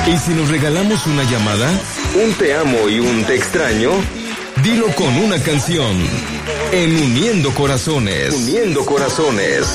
¿Y si nos regalamos una llamada? ¿Un te amo y un te extraño? Dilo con una canción. En Uniendo Corazones. Uniendo Corazones.